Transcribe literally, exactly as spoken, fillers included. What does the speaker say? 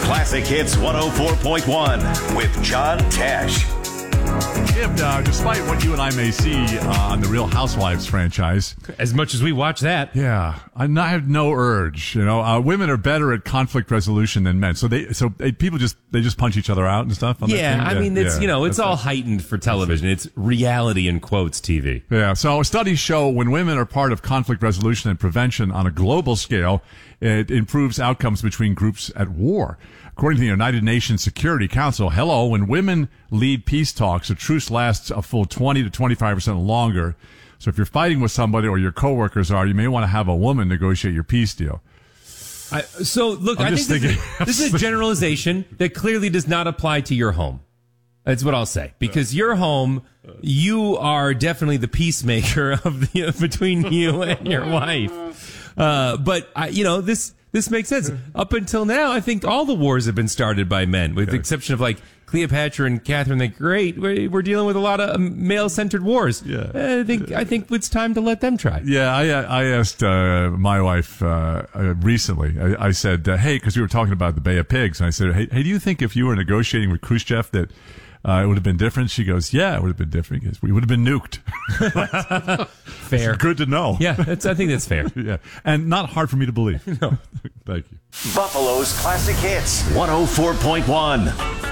Classic Hits one oh four point one with John Tesh. If, uh, despite what you and I may see uh, on the Real Housewives franchise, as much as we watch that, yeah, I have no urge. You know, uh, women are better at conflict resolution than men. So they, so they, people just they just punch each other out and stuff. On yeah, that I thing. mean, yeah, it's yeah, you know, it's all that's heightened for television. It's reality in quotes T V. Yeah. So studies show when women are part of conflict resolution and prevention on a global scale, it improves outcomes between groups at war. According to the United Nations Security Council, hello, when women lead peace talks, a truce lasts a full twenty to twenty-five percent longer. So if you're fighting with somebody or your coworkers are, you may want to have a woman negotiate your peace deal. I, so look, I'm I just think this, thinking- is, this is a generalization that clearly does not apply to your home. That's what I'll say. Because your home, you are definitely the peacemaker of the between you and your wife. Uh, but I, you know, this this makes sense. Up until now, I think all the wars have been started by men, with the exception of like Cleopatra and Catherine the Great. We're, we're dealing with a lot of male-centered wars. Yeah. I think I think it's time to let them try. Yeah, I I asked uh, my wife uh, uh, recently. I, I said, uh, "Hey," because we were talking about the Bay of Pigs, and I said, "Hey, hey, do you think if you were negotiating with Khrushchev that uh, it would have been different?" She goes, "Yeah, it would have been different because we would have been nuked." Fair. Good to know. Yeah, that's, I think that's fair. Yeah, and not hard for me to believe. No. Thank you. Buffalo's Classic Hits one oh four point one.